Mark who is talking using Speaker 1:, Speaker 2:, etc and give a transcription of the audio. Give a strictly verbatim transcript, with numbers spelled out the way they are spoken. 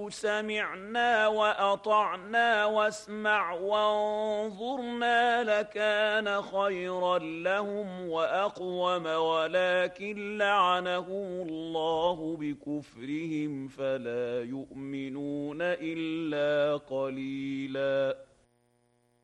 Speaker 1: قالوا سمعنا وأطعنا واسمع وانظرنا لكان خيرا لهم وأقوم ولكن لعنهم الله بكفرهم فلا يؤمنون إلا قليلا.